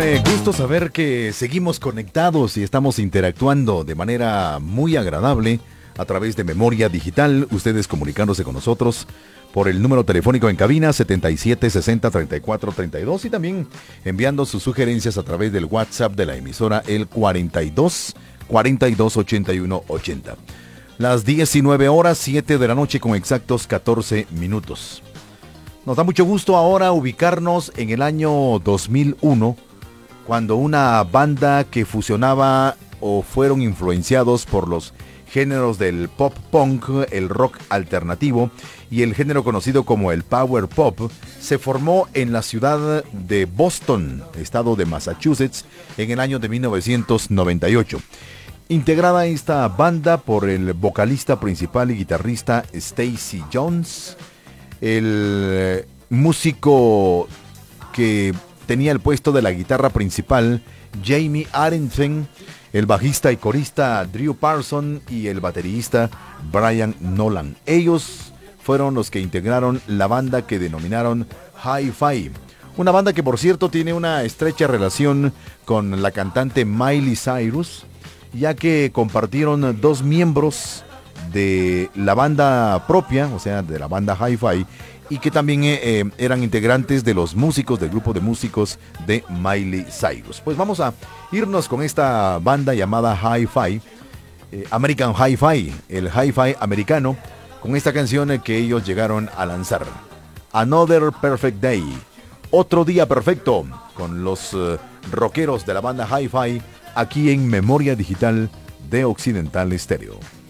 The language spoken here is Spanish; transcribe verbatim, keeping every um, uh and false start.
enorme gusto saber que seguimos conectados y estamos interactuando de manera muy agradable a través de Memoria Digital, ustedes comunicándose con nosotros por el número telefónico en cabina setenta y siete sesenta treinta y cuatro treinta y dos y también enviando sus sugerencias a través del WhatsApp de la emisora el cuarenta y dos cuarenta y dos ochenta y uno ochenta. Las diecinueve horas, siete de la noche con exactos catorce minutos. Nos da mucho gusto ahora ubicarnos en el año dos mil uno, cuando una banda que fusionaba o fueron influenciados por los géneros del pop punk, el rock alternativo y el género conocido como el power pop, se formó en la ciudad de Boston, estado de Massachusetts, en el año de mil novecientos noventa y ocho. Integrada esta banda por el vocalista principal y guitarrista Stacy Jones, el músico que tenía el puesto de la guitarra principal, Jamie Arentzen, el bajista y corista Drew Parson y el baterista Brian Nolan. Ellos fueron los que integraron la banda que denominaron Hi-Fi. Una banda que, por cierto, tiene una estrecha relación con la cantante Miley Cyrus, ya que compartieron dos miembros de la banda propia, o sea, de la banda Hi-Fi, y que también eh, eran integrantes de los músicos, del grupo de músicos de Miley Cyrus. Pues vamos a irnos con esta banda llamada Hi-Fi, eh, American Hi-Fi, el Hi-Fi americano, con esta canción que ellos llegaron a lanzar, Another Perfect Day, otro día perfecto, con los uh, rockeros de la banda Hi-Fi, aquí en Memoria Digital de Occidental Stereo.